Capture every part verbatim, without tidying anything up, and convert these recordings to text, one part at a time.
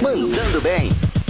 Mandando Bem.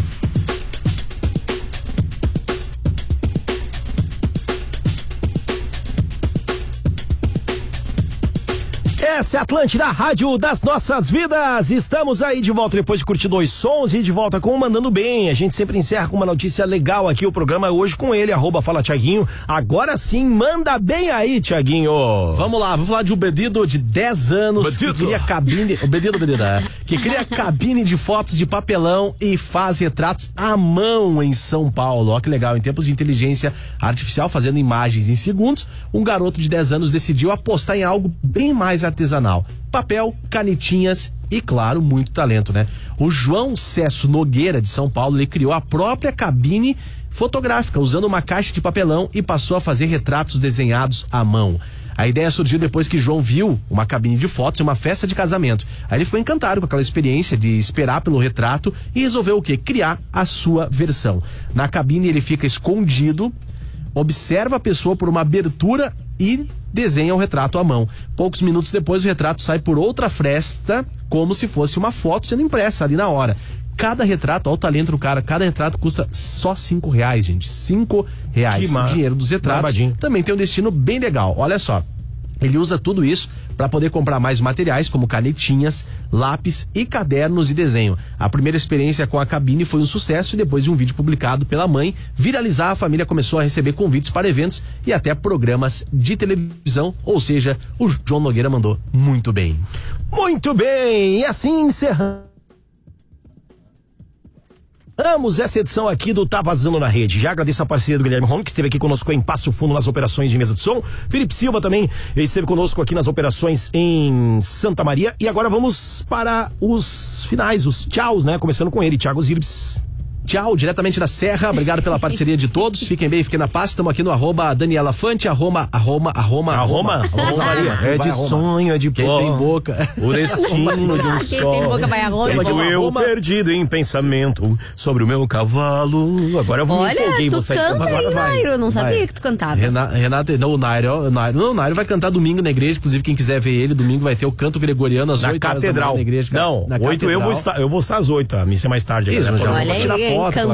Essa é a Atlântida, a rádio das nossas vidas. Estamos aí de volta depois de curtir dois sons e de volta com o Mandando Bem. A gente sempre encerra com uma notícia legal aqui, o programa hoje com ele, arroba Fala Thiaguinho. Agora sim, manda bem aí, Thiaguinho. Vamos lá, vamos falar de um Bedido de dez anos Bedido. que cria cabine, o Bedido, Bedido, é, que cria cabine de fotos de papelão e faz retratos à mão em São Paulo. Ó que legal, em tempos de inteligência artificial, fazendo imagens em segundos, um garoto de dez anos decidiu apostar em algo bem mais artesanal. Papel, canetinhas e, claro, muito talento, né? O João Cesso Nogueira, de São Paulo, ele criou a própria cabine fotográfica, usando uma caixa de papelão e passou a fazer retratos desenhados à mão. A ideia surgiu depois que João viu uma cabine de fotos em uma festa de casamento. Aí ele ficou encantado com aquela experiência de esperar pelo retrato e resolveu o quê? Criar a sua versão. Na cabine ele fica escondido, observa a pessoa por uma abertura e desenha o retrato à mão. Poucos minutos depois o retrato sai por outra fresta, como se fosse uma foto sendo impressa ali na hora. Cada retrato, olha o talento do cara, cada retrato custa só cinco reais, gente. Cinco reais. Que O dinheiro dos retratos barbadinho. também tem um destino bem legal. Olha só. Ele usa tudo isso para poder comprar mais materiais, como canetinhas, lápis e cadernos de desenho. A primeira experiência com a cabine foi um sucesso e depois de um vídeo publicado pela mãe viralizar, a família começou a receber convites para eventos e até programas de televisão. Ou seja, o João Nogueira mandou muito bem. Muito bem, e assim encerramos Vamos essa edição aqui do Tá Vazando na Rede. Já agradeço a parceria do Guilherme Rome, que esteve aqui conosco em Passo Fundo nas operações de mesa de som. Felipe Silva também esteve conosco aqui nas operações em Santa Maria. E agora vamos para os finais, os tchauz, né? Começando com ele, Thiago Zirbes. Tchau, diretamente da Serra, obrigado pela parceria de todos, fiquem bem, fiquem na paz, estamos aqui no arroba Daniela Fante, arroba, arroba, arroba, arroba, arroba Maria. É de sonho, é de quem pó. tem boca, o destino de um Quem só. tem boca vai a Roma. Quando eu perdido em pensamento sobre o meu cavalo. Agora eu vou me Olha, empolguei, tu vou sair canta agora aí, vai. Nairo, eu não sabia vai. que tu cantava. Rena, Renata, não, o Nairo, o Nairo, não, o Nairo vai cantar domingo na igreja, inclusive quem quiser ver ele, domingo vai ter o canto gregoriano às Na oito horas da catedral. manhã na igreja. Não, na oito eu catedral. vou estar, eu vou estar às oito, a missa é mais tarde. Isso, galera. mas já Olha vou tirar aí, foto.